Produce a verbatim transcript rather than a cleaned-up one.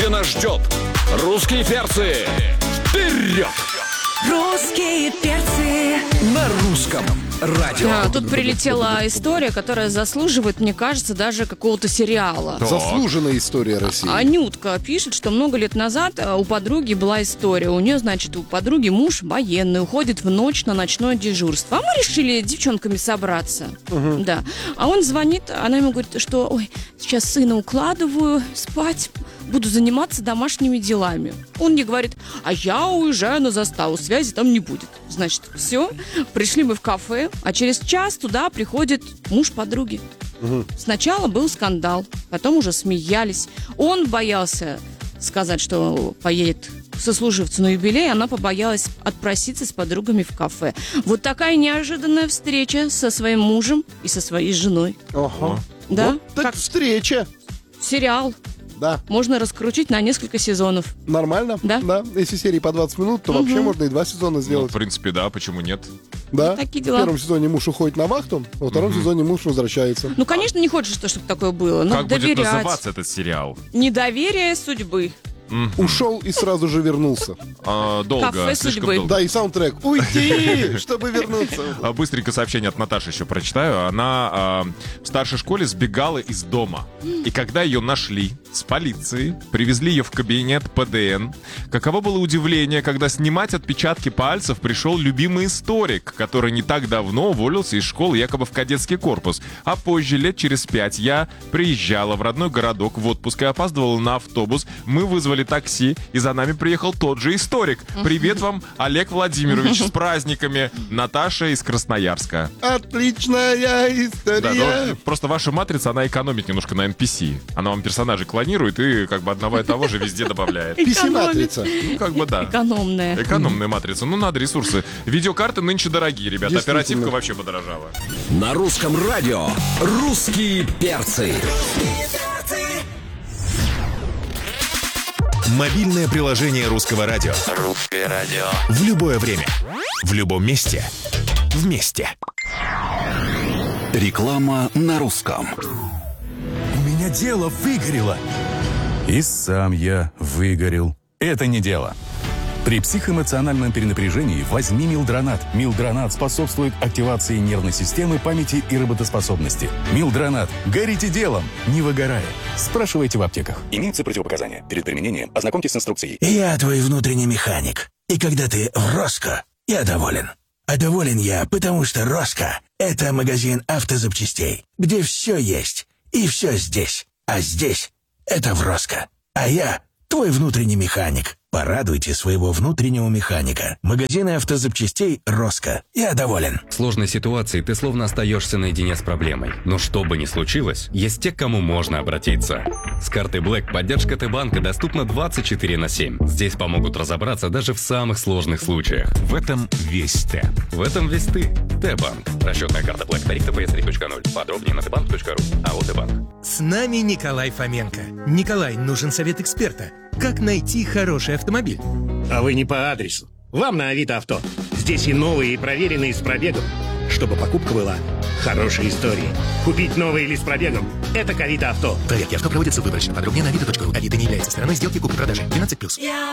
нас ждет? Русские перцы. Вперед! Русские перцы на русском радио. А, тут прилетела история, которая заслуживает, мне кажется, даже какого-то сериала. Так. Заслуженная история России. Анютка пишет, что много лет назад у подруги была история. У нее, значит, у подруги муж военный, уходит в ночь на ночное дежурство. А мы решили девчонками собраться. Угу. Да. А он звонит, она ему говорит, что ой, сейчас сына укладываю спать, буду заниматься домашними делами. Он мне говорит, а я уезжаю на заставу, связи там не будет. Значит, все, пришли мы в кафе, а через час туда приходит муж подруги. Угу. Сначала был скандал, потом уже смеялись. Он боялся сказать, что поедет к сослуживцу на юбилей, она побоялась отпроситься с подругами в кафе. Вот такая неожиданная встреча со своим мужем и со своей женой. Ага. Да? Вот так как встреча. Сериал. Да. Можно раскрутить на несколько сезонов. Нормально? Да. Да. Если серии по двадцать минут, то угу. вообще можно и два сезона сделать. Ну, в принципе, да, почему нет? Да. Вот такие дела. В первом сезоне муж уходит на вахту, во втором угу. сезоне муж возвращается. Ну, конечно, не хочется, чтобы такое было. Но как доверять. Будет называться этот сериал? Недоверие судьбы. Mm-hmm. Ушел и сразу же вернулся. А, долго, Кафе слишком судьбы. долго. Да, и саундтрек. Уйди, чтобы вернуться. Быстренько сообщение от Наташи еще прочитаю. Она а, в старшей школе сбегала из дома. И когда ее нашли с полицией, привезли ее в кабинет Пэ Дэ Эн. Каково было удивление, когда снимать отпечатки пальцев пришел любимый историк, который не так давно уволился из школы якобы в кадетский корпус. А позже, лет через пять, я приезжала в родной городок в отпуск и опаздывала на автобус. Мы вызвали такси, и за нами приехал тот же историк. Привет вам, Олег Владимирович, с праздниками. Наташа из Красноярска. Отличная история. Да, ну, просто ваша матрица, она экономит немножко на эн пи си. Она вам персонажей клонирует и как бы одного и того же везде добавляет. пи си-матрица. Ну, как бы да. Экономная. Экономная матрица. Ну, надо ресурсы. Видеокарты нынче дорогие, ребята. Оперативка вообще подорожала. На русском радио «Русские перцы». Мобильное приложение Русского радио. Русское радио. В любое время. В любом месте. Вместе. Реклама на русском. У меня дело выгорело. И сам я выгорел. Это не дело. При психоэмоциональном перенапряжении возьми Милдронат. Милдронат способствует активации нервной системы, памяти и работоспособности. Милдронат. Горите делом, не выгорая. Спрашивайте в аптеках. Имеются противопоказания. Перед применением ознакомьтесь с инструкцией. Я твой внутренний механик. И когда ты в Роско, я доволен. А доволен я, потому что Роско – это магазин автозапчастей, где все есть и все здесь. А здесь – это в Роско. А я твой внутренний механик. Порадуйте своего внутреннего механика. Магазины автозапчастей «Роско». Я доволен. В сложной ситуации ты словно остаешься наедине с проблемой. Но что бы ни случилось, есть те, к кому можно обратиться. С карты Black поддержка Т-банка доступна двадцать четыре на семь. Здесь помогут разобраться даже в самых сложных случаях. В этом весь Т. В этом весь ты. Т-банк. Расчетная карта Black. Тариф Тэ Пэ Эс три точка ноль. Подробнее на тэ банк точка ру. АО Т-банк. С нами Николай Фоменко. Николай, нужен совет эксперта. Как найти хороший автомобиль? А вы не по адресу. Вам на Авито Авто. Здесь и новые, и проверенные с пробегом. Чтобы покупка была хорошей историей. Купить новый или с пробегом – это к Авито Авто. Проверки авто проводятся выборочно. Подробнее на авито точка ру. Авито не является стороной сделки купли-продажи. двенадцать плюс.